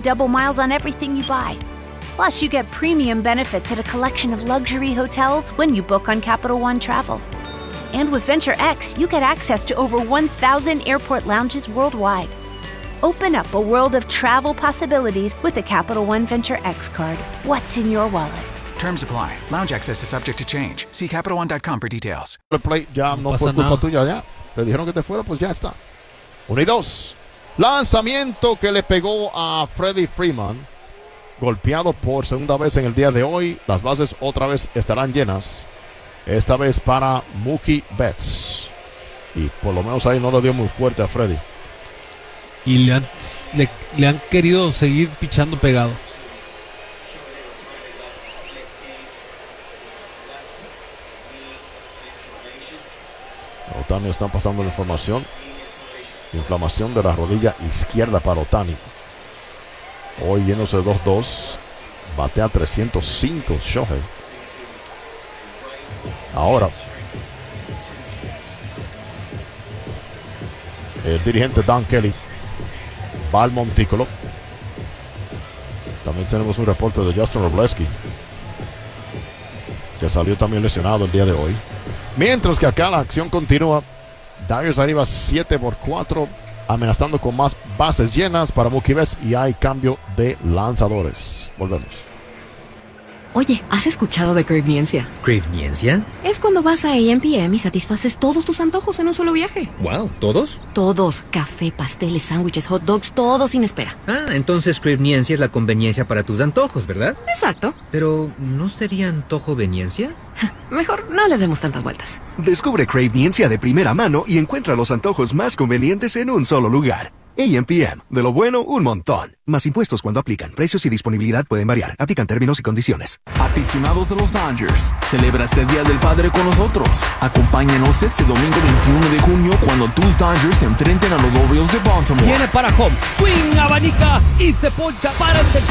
double miles on everything you buy. Plus, you get premium benefits at a collection of luxury hotels when you book on Capital One Travel. And with Venture X, you get access to over 1,000 airport lounges worldwide. Open up a world of travel possibilities with the Capital One Venture X card. What's in your wallet? Terms apply. Lounge access is subject to change. See CapitalOne.com for details. El play ya no fue culpa tuya, ya. Te dijeron que te fuera, pues ya está. 1 y 2. Lanzamiento que le pegó a Freddie Freeman. Golpeado por segunda vez en el día de hoy. Las bases otra vez estarán llenas. Esta vez para Mookie Betts. Y por lo menos ahí no le dio muy fuerte a Freddie. Y le han querido seguir pichando pegado. Otani están pasando la información. Inflamación de la rodilla izquierda para Otani. Hoy yéndose 2-2. Batea 305 Shohei. Ahora el dirigente Dan Kelly va al montículo. También tenemos un reporte de Justin Robleski, que salió también lesionado el día de hoy. Mientras que acá la acción continúa. Dodgers arriba 7-4, amenazando con más bases llenas para Mookie Betts, y hay cambio de lanzadores. Volvemos. Oye, ¿has escuchado de Cravniencia? ¿Cravniencia? Es cuando vas a A&PM y satisfaces todos tus antojos en un solo viaje. Wow, ¿todos? Todos. Café, pasteles, sándwiches, hot dogs, todo sin espera. Ah, entonces Cravniencia es la conveniencia para tus antojos, ¿verdad? Exacto. Pero, ¿no sería antojoveniencia? Mejor no le demos tantas vueltas. Descubre Cravniencia de primera mano y encuentra los antojos más convenientes en un solo lugar. A&PM, de lo bueno, un montón. Más impuestos cuando aplican. Precios y disponibilidad pueden variar. Aplican términos y condiciones. Aficionados de los Dodgers, celebra este Día del Padre con nosotros. Acompáñanos este domingo 21 de junio cuando tus Dodgers se enfrenten a los Orioles de Baltimore. Viene para home, swing, abanica y se poncha para el